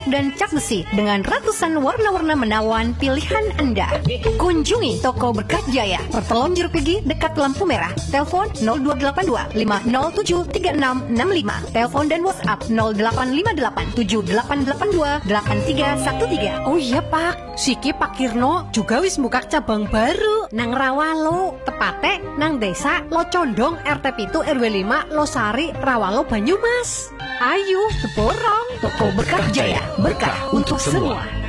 dan cat besi dengan ratusan warna-warna menawan pilihan Anda. Kunjungi toko Berkah Jaya, Pertelon Jeruk Pigi dekat lampu merah. Telepon 0282 507 3665. Telepon dan WhatsApp 0858 7882 8313. Oh iya Pak, siki Pak Kirno juga wis buka cabang baru nang Rawalo, tepate nang desa Locondong RT 7 RW 5 Losari Rawalo Banyumas. Ayo, borong Toko Berkah Jaya, berkah untuk semua.